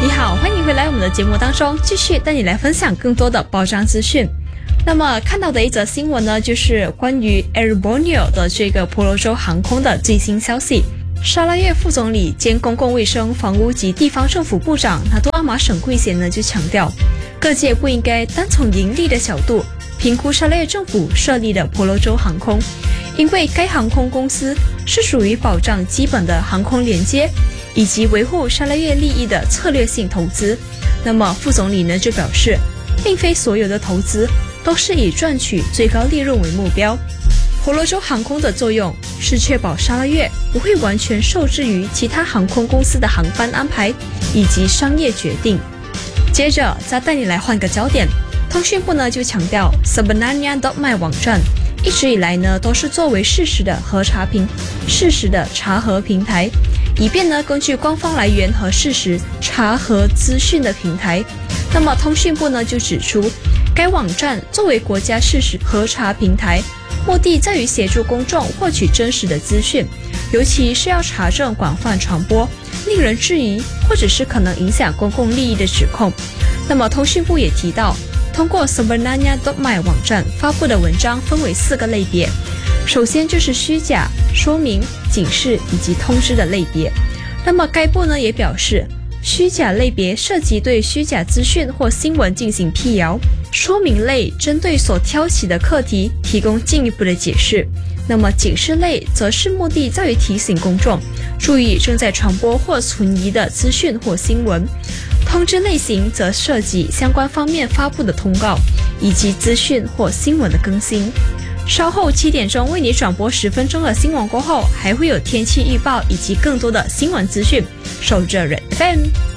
你好，欢迎回来我们的节目当中，继续带你来分享更多的保障资讯。那么看到的一则新闻呢，就是关于 Air Borneo 的这个婆罗洲航空的最新消息。沙拉越副总理兼公共卫生、房屋及地方政府部长纳多阿玛省贵贤呢就强调，各界不应该单从盈利的角度评估沙拉越政府设立的婆罗洲航空，因为该航空公司是属于保障基本的航空连接以及维护沙拉越利益的策略性投资。那么副总理呢就表示，并非所有的投资都是以赚取最高利润为目标。婆罗洲航空的作用是确保沙拉越不会完全受制于其他航空公司的航班安排以及商业决定。接着再带你来换个焦点，通讯部呢就强调 Sebenarnya.my 网站一直以来呢都是作为事实的查核平台，以便呢根据官方来源和事实查核资讯的平台。那么通讯部呢就指出，该网站作为国家事实核查平台，目的在于协助公众获取真实的资讯，尤其是要查证广泛传播令人质疑或者是可能影响公共利益的指控。那么通讯部也提到，通过 Sebenarnya.my 网站发布的文章分为4个类别，首先就是虚假、说明、警示以及通知的类别。那么该部呢也表示，虚假类别涉及对虚假资讯或新闻进行辟谣，说明类针对所挑起的课题提供进一步的解释，那么警示类则是目的在于提醒公众注意正在传播或存疑的资讯或新闻。通知类型则涉及相关方面发布的通告以及资讯或新闻的更新。稍后7点钟为你转播10分钟的新闻过后，还会有天气预报以及更多的新闻资讯。守着人 FM。